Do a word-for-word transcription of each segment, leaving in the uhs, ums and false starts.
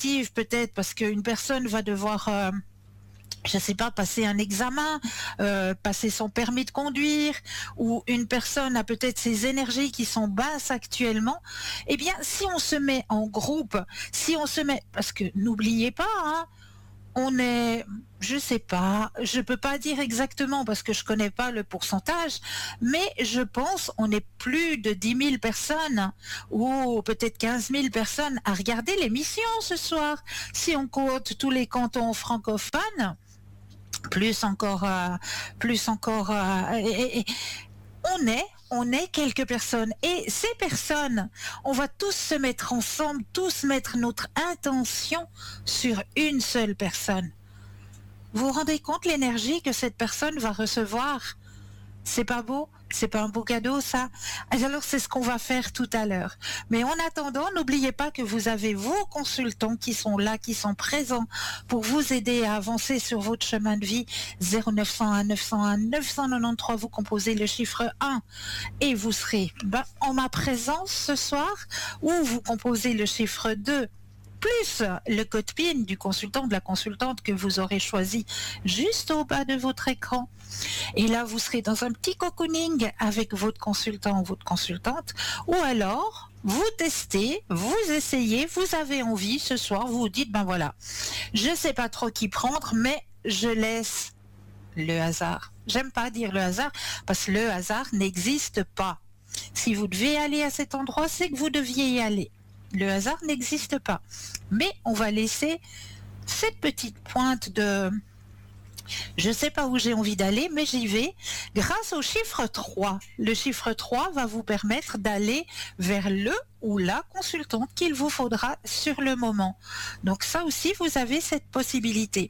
collective peut-être parce qu'une personne va devoir... Euh, je ne sais pas, passer un examen, euh, passer son permis de conduire, ou une personne a peut-être ses énergies qui sont basses actuellement, eh bien, si on se met en groupe, si on se met, parce que n'oubliez pas, hein, on est, je sais pas, je peux pas dire exactement parce que je connais pas le pourcentage, mais je pense on est plus de dix mille personnes ou peut-être quinze mille personnes à regarder l'émission ce soir. Si on compte tous les cantons francophones, plus encore, euh, plus encore, euh, et, et, on est, on est quelques personnes. Et ces personnes, on va tous se mettre ensemble, tous mettre notre intention sur une seule personne. Vous vous rendez compte l'énergie que cette personne va recevoir? C'est pas beau? C'est pas un beau cadeau, ça? Alors, c'est ce qu'on va faire tout à l'heure. Mais en attendant, n'oubliez pas que vous avez vos consultants qui sont là, qui sont présents pour vous aider à avancer sur votre chemin de vie. zéro neuf cent un neuf cent un neuf cent quatre-vingt-treize, vous composez le chiffre un et vous serez ben, en ma présence ce soir, ou vous composez le chiffre deux plus le code P I N du consultant, de la consultante que vous aurez choisi juste au bas de votre écran. Et là, vous serez dans un petit cocooning avec votre consultant ou votre consultante, ou alors vous testez, vous essayez, vous avez envie ce soir, vous vous dites, ben voilà, je ne sais pas trop qui prendre, mais je laisse le hasard. J'aime pas dire le hasard, parce que le hasard n'existe pas. Si vous devez aller à cet endroit, c'est que vous deviez y aller. Le hasard n'existe pas. Mais on va laisser cette petite pointe de... Je ne sais pas où j'ai envie d'aller, mais j'y vais grâce au chiffre trois. Le chiffre trois va vous permettre d'aller vers le ou la consultante qu'il vous faudra sur le moment. Donc ça aussi, vous avez cette possibilité.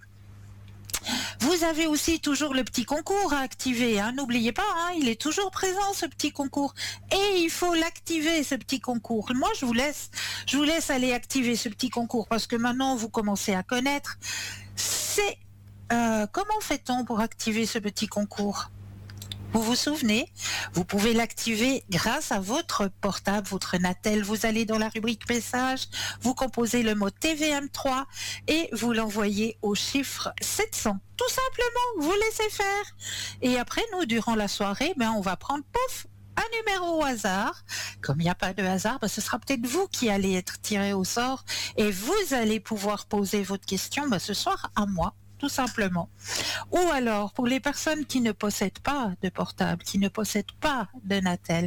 Vous avez aussi toujours le petit concours à activer, hein. N'oubliez pas, hein, il est toujours présent ce petit concours et il faut l'activer ce petit concours. Moi je vous laisse, je vous laisse aller activer ce petit concours parce que maintenant vous commencez à connaître. C'est euh, comment fait-on pour activer ce petit concours ? Vous vous souvenez, vous pouvez l'activer grâce à votre portable, votre Natel. Vous allez dans la rubrique message, vous composez le mot T V M trois et vous l'envoyez au chiffre sept cents. Tout simplement, vous laissez faire. Et après, nous, durant la soirée, ben, on va prendre, pouf, un numéro au hasard. Comme il n'y a pas de hasard, ben, ce sera peut-être vous qui allez être tiré au sort et vous allez pouvoir poser votre question ben, ce soir à moi. Tout simplement. Ou alors, pour les personnes qui ne possèdent pas de portable, qui ne possèdent pas de Natel,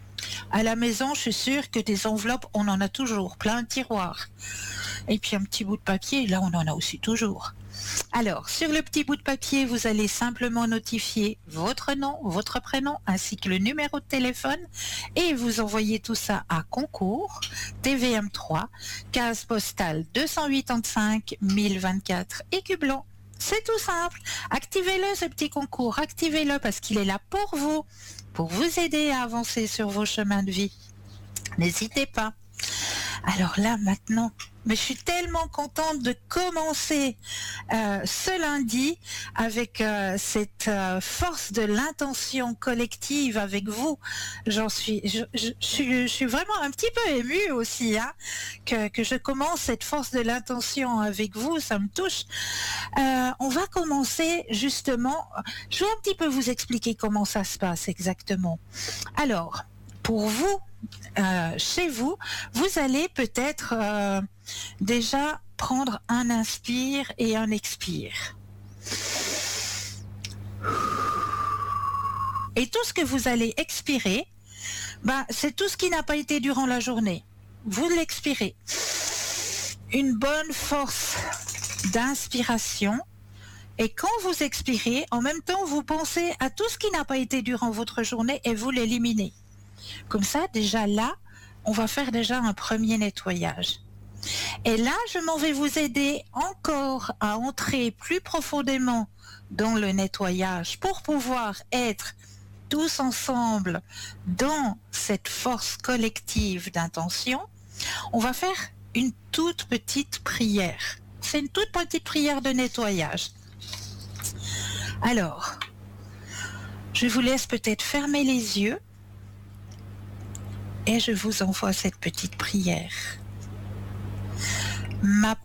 à la maison, je suis sûre que des enveloppes, on en a toujours, plein de tiroirs. Et puis un petit bout de papier, là, on en a aussi toujours. Alors, sur le petit bout de papier, vous allez simplement notifier votre nom, votre prénom, ainsi que le numéro de téléphone, et vous envoyez tout ça à concours, T V M trois, case postale deux cent quatre-vingt-cinq mille vingt-quatre, Écu Blanc. C'est tout simple. Activez-le, ce petit concours. Activez-le parce qu'il est là pour vous, pour vous aider à avancer sur vos chemins de vie. N'hésitez pas. Alors là, maintenant, mais je suis tellement contente de commencer euh, ce lundi avec euh, cette euh, force de l'intention collective avec vous. J'en suis, je, je, je, je suis vraiment un petit peu émue aussi, hein, que, que je commence cette force de l'intention avec vous, ça me touche. Euh, on va commencer justement, je vais un petit peu vous expliquer comment ça se passe exactement. Alors, pour vous, euh, chez vous, vous allez peut-être euh, déjà prendre un inspire et un expire. Et tout ce que vous allez expirer, bah, c'est tout ce qui n'a pas été durant la journée. Vous l'expirez. Une bonne force d'inspiration. Et quand vous expirez, en même temps, vous pensez à tout ce qui n'a pas été durant votre journée et vous l'éliminez. Comme ça, déjà là, on va faire déjà un premier nettoyage. Et là, je m'en vais vous aider encore à entrer plus profondément dans le nettoyage pour pouvoir être tous ensemble dans cette force collective d'intention. On va faire une toute petite prière. C'est une toute petite prière de nettoyage. Alors, je vous laisse peut-être fermer les yeux. Et je vous envoie cette petite prière. Ma